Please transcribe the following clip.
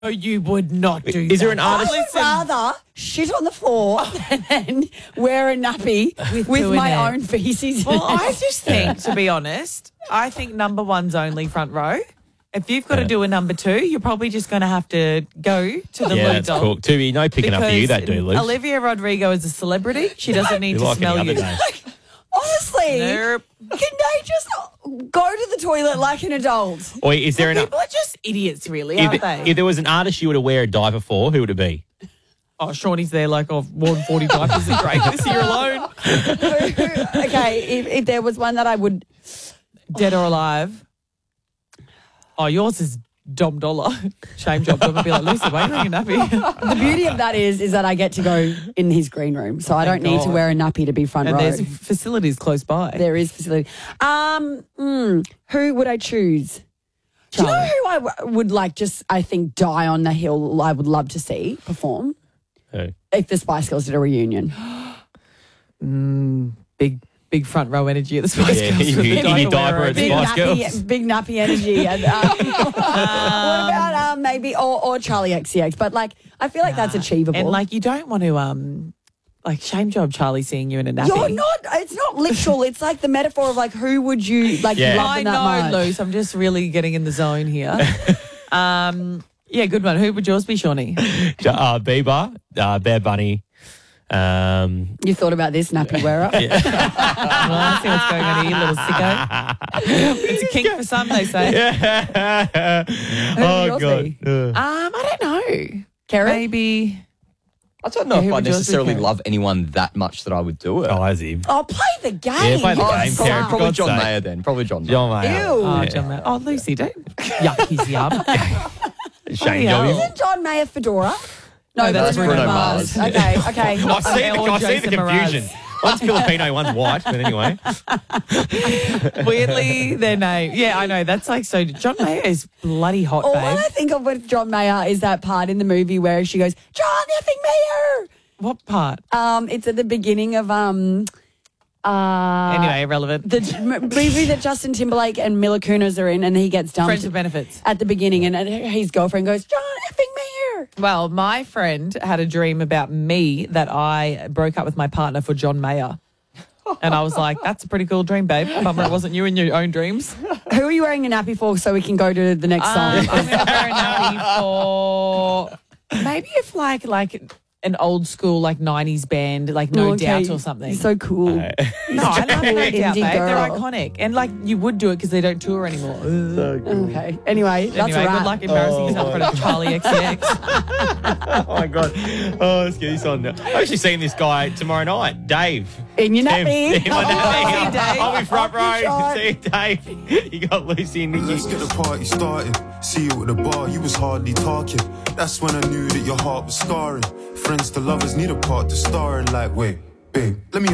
Oh, you would not do that. Is there an I artist? would rather shit on the floor than wear a nappy with poo in my it. own feces. Well, I just think, to be honest, I think number one's only front row. If you've got to do a number two, you're probably just going to have to go to the Yeah, loo that's dog. cool. Tubby, no picking up for you, that do, Luke. Olivia Rodrigo is a celebrity. She doesn't need to like smell any you. other day. Honestly, Nope. can they just go to the toilet like an adult? Or is there an... People are just idiots, really, aren't they? If there was an artist you would wear a diaper for, who would it be? Oh, Shawnee's there like, I've worn 40 diapers in break this year alone. Okay, if there was one that I would... Dead or alive. Oh, yours is Dom Dollar. Shame job. I'm going to be like, Lucy, why are you wearing a nappy? The beauty of that is that I get to go in his green room, so I don't need to God. wear a nappy to be front And row. there's facilities close by. There is facility. Who would I choose? Do you know who I would like just, I think, die on the hill I would love to see perform? Who? If the Spice Girls did a reunion. Big front row energy at the Spice Yeah, Girls. in with the your diaper at the Big Spice Girls. big nappy energy. And, what about maybe, or Charlie XCX? But like, I feel like that's achievable. And like, you don't want to, like, shame job Charlie seeing you in a nappy. You're not, it's not literal. It's like the metaphor of like, who would you like Yeah. love I them that know, much? Luce. I'm just really getting in the zone here. Yeah, good one. Who would yours be, Shawnee? Bieber, Bad Bunny. You thought about this, nappy wearer? Well, I see what's going on here, you little sicko. It's a kink for some, they say. Oh, yours God. be? I don't know. Kerry? Maybe. I don't know Yeah, if who I would yours be, necessarily Karen? love anyone that much that I would do it. Oh, as him. Oh, play the game. Yeah, play the You game, suck. Karen. Probably God's John sake. Mayer then. Probably John Mayer. John Mayer. Ew. Oh, John Mayer. Oh, Lucy, don't. Yuck, he's yum. Shame Oh, job. yeah. Isn't John Mayer Fedora? No, that's Bruno Bruno Mars. Mars. Okay. I see Or the Jason confusion. Mraz. One's Filipino, one's white, but anyway. Weirdly, their name. Yeah, I know. That's like so. John Mayer is bloody hot, All babe. I think of with John Mayer is that part in the movie where she goes, John effing Mayer. What part? It's at the beginning of Anyway, irrelevant. the movie that Justin Timberlake and Mila Kunis are in, and he gets dumped Friends with benefits. at the beginning, and his girlfriend goes, John effing Mayer. Well, my friend had a dream about me that I broke up with my partner for John Mayer. And I was like, that's a pretty cool dream, babe. Bummer it wasn't you in your own dreams. Who are you wearing a nappy for so we can go to the next song? I'm going to wear a nappy for maybe if like an old school like 90s band, like No Okay, Doubt or something. You're so cool. No, I love No indie Doubt, babe. They're girl. iconic. And like you would do it because they don't tour anymore. Okay. Anyway, that's Anyway, a wrap. good luck embarrassing yourself in front of Charlie XCX. Oh, my God. Oh, let's get this on. I'm actually seeing this guy tomorrow night, Dave. In your Tim. nappy. In my nappy. Dave. I'll be front I'll be row. short. See you, Dave. You got Lucy and Let's Nikki. get the party started. See you at the bar, you was hardly talking. That's when I knew that your heart was scarring. Friends to lovers need a part to star in. Like, wait, babe, let me